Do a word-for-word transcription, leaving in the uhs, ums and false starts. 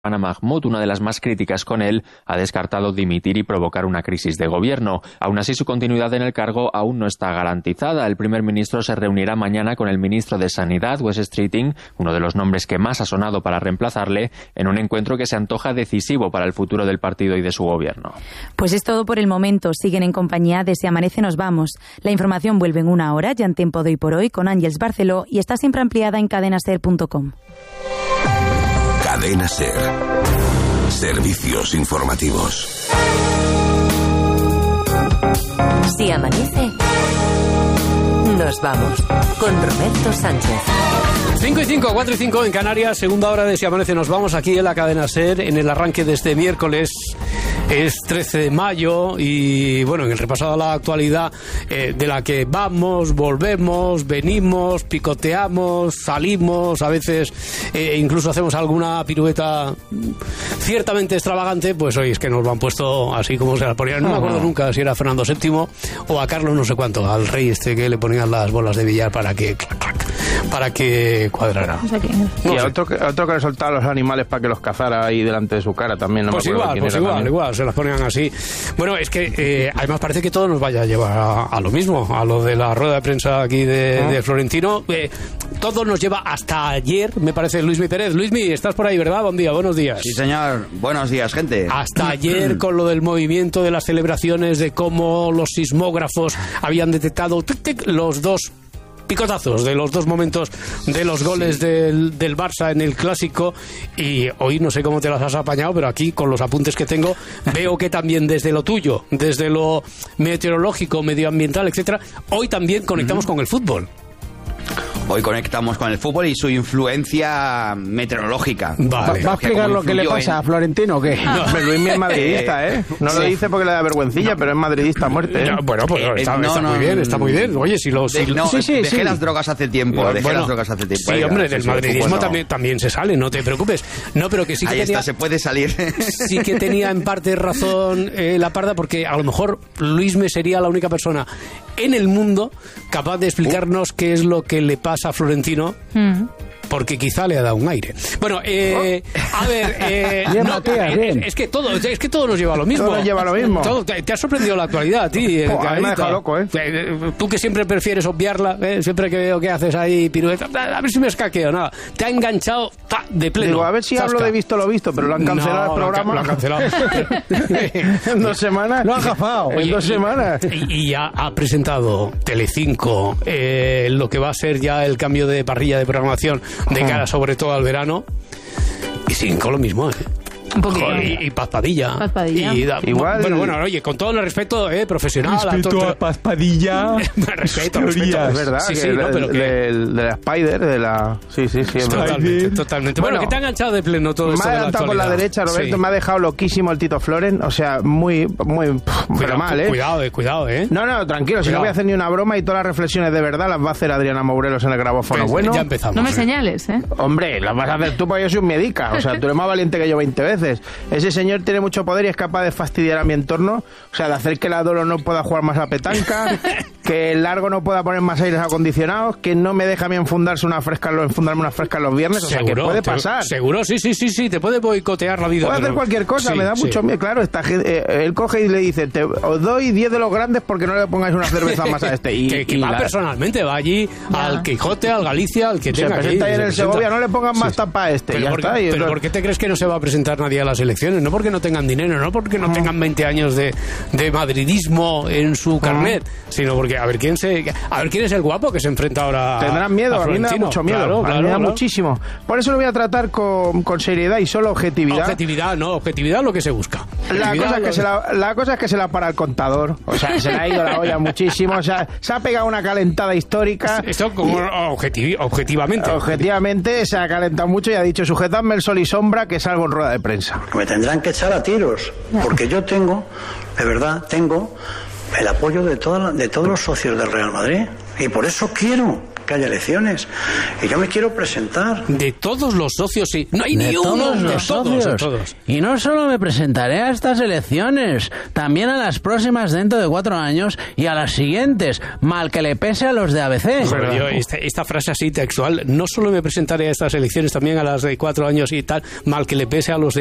Mahmoud, una de las más críticas con él, ha descartado dimitir y provocar una crisis de gobierno. Aún así, su continuidad en el cargo aún no está garantizada. El primer ministro se reunirá mañana con el ministro de Sanidad, Wes Streeting, uno de los nombres que más ha sonado para reemplazarle, en un encuentro que se antoja decisivo para el futuro del partido y de su gobierno. Pues es todo por el momento. Siguen en compañía de Si Amanece Nos Vamos. La información vuelve en una hora, ya en tiempo de hoy por hoy, con Ángeles Barceló, y está siempre ampliada en cadena ser punto com. Cadena Ser. Servicios informativos. Si amanece, nos vamos con Roberto Sánchez. cinco y cinco, cuatro y cinco en Canarias, segunda hora de Si Amanece Nos Vamos aquí en la cadena SER, en el arranque de este miércoles. Es trece de mayo y, bueno, en el repaso a la actualidad eh, de la que vamos, volvemos, venimos, picoteamos, salimos, a veces eh, incluso hacemos alguna pirueta ciertamente extravagante, pues hoy es que nos lo han puesto así como se las ponían. No me acuerdo nunca si era Fernando séptimo o a Carlos no sé cuánto, al rey este que le ponían las bolas de billar para que para que cuadrara. No sé quién es. Y a otro, que, a otro que le soltaba los animales para que los cazara ahí delante de su cara también. No pues me igual, pues igual, también. igual, se las ponían así. Bueno, es que eh, además parece que todo nos vaya a llevar a, a lo mismo, a lo de la rueda de prensa aquí de, ¿Ah? de Florentino. Eh, todo nos lleva hasta ayer, me parece, Luismi Pérez. Luismi, estás por ahí, ¿verdad? Buen día, buenos días. Sí, señor. Buenos días, gente. Hasta ayer con lo del movimiento de las celebraciones, de cómo los sismógrafos habían detectado tic, tic, los dos picotazos de los dos momentos de los goles sí. del, del Barça en el Clásico, y hoy no sé cómo te las has apañado, pero aquí con los apuntes que tengo veo que también desde lo tuyo, desde lo meteorológico, medioambiental, etcétera, hoy también conectamos uh-huh. con el fútbol. Hoy conectamos con el fútbol y su influencia meteorológica. Vale. ¿Va a explicar lo que le pasa en... a Florentino o qué? No, pero Luis es madridista, ¿eh? No sí. lo dice porque le da vergüencilla, no. pero es madridista a muerte, ¿eh? No, bueno, pues eh, está, no, está no, muy bien, está muy bien. Oye, si lo... Si de, no, sí, sí, dejé sí. las drogas hace tiempo, dejé bueno, las drogas hace tiempo. Sí, hombre, del madridismo bueno. también, también se sale, no te preocupes. No, pero que sí que Ahí tenía... está, se puede salir. Sí que tenía en parte razón eh, la Parda, porque a lo mejor Luisme sería la única persona en el mundo capaz de explicarnos uh. qué es lo que le pasa a Florentino, mm. porque quizá le ha dado un aire. Bueno, eh, a ver, eh, bien, no, Matías, eh, es que todo, es que todo nos lleva a lo mismo. Todo nos lleva a lo mismo. Todo, te, te ha sorprendido la actualidad a ti. Oh, a mí me ha dejado loco, ¿eh? Tú que siempre prefieres obviarla, ¿eh? Siempre que veo que haces ahí pirueta, a ver si me escaqueo, nada. Te ha enganchado ta, de pleno. Digo, a ver si Zasca. hablo de visto lo visto, pero lo han cancelado no, el programa. Lo han cancelado. En dos semanas. Lo han jafado. En dos y, semanas. Y, y ya ha presentado Telecinco eh, lo que va a ser ya el cambio de parrilla de programación de cara sobre todo al verano, y siguen con lo mismo, ¿eh? Un poquito. Y, y Paz Padilla. Paz Padilla. Y da, Igual. Bueno, bueno, oye, con todo el respeto, eh, profesional. Respeto a, to- a Paz Padilla. respeto, respeto. Es verdad. Sí, que sí, no, pero de, que... de, de la Spider, de la. Sí, sí, sí. Totalmente, totalmente. Bueno, bueno, que te ha enganchado de pleno todo esto. Me ha adelantado por la derecha, Roberto. Sí. Me ha dejado loquísimo el Tito Floren. O sea, muy, muy. Pero mal, ¿eh? Cuidado, eh, cuidado, ¿eh? No, no, tranquilo. Cuidado. Si no voy a hacer ni una broma y todas las reflexiones de verdad las va a hacer Adriana Mourelos en el grabófono. Pues, bueno, ya empezamos. No me ¿eh? señales, ¿eh? Hombre, las vas a hacer tú porque yo soy un medica. O sea, tú eres más valiente que yo veinte veces. Ese señor tiene mucho poder y es capaz de fastidiar a mi entorno, o sea, de hacer que la Dolo no pueda jugar más a petanca, que el Largo no pueda poner más aires acondicionados, que no me deja a mí enfundarse una fresca, enfundarme una fresca los viernes, o sea, que puede pasar. Seguro, sí, sí, sí, sí, te puede boicotear la vida. Puede pero... hacer cualquier cosa, sí, me da sí. mucho miedo, claro, esta, eh, él coge y le dice, te, os doy diez de los grandes porque no le pongáis una cerveza más a este. Y, que, que y va la... personalmente, va allí ya. al Quijote, al Galicia, al que se tenga presenta aquí, ahí en el Segovia, no le pongan más sí. tapa a este, pero ya por, está. Pero otro... ¿por qué te crees que no se va a presentar nadie a las elecciones? No porque no tengan dinero, no porque no tengan veinte años de, de madridismo en su carnet, uh-huh. sino porque a ver quién se a ver quién es el guapo que se enfrenta ahora. Tendrán miedo, a, a mí me da mucho miedo, claro, claro, a mí me da claro. muchísimo. Por eso lo voy a tratar con, con seriedad y solo objetividad. Objetividad, no, objetividad es lo que se busca. La cosa, es que se la, la cosa es que se la para el contador, o sea, se le ha ido la olla muchísimo, o sea, se ha pegado una calentada histórica. Esto como y, objetivi, objetivamente. Objetivamente se ha calentado mucho y ha dicho, sujetadme el sol y sombra que salgo en rueda de prensa. Me tendrán que echar a tiros, porque yo tengo, de verdad, tengo el apoyo de, toda, de todos los socios del Real Madrid y por eso quiero que haya elecciones. Y yo me quiero presentar. De todos los socios, sí. No hay de ni todos uno. Los de socios. todos, de todos. Y no solo me presentaré a estas elecciones, también a las próximas dentro de cuatro años y a las siguientes, mal que le pese a los de A B C. Bueno, yo, esta, esta frase así textual, no solo me presentaré a estas elecciones, también a las de cuatro años y tal, mal que le pese a los de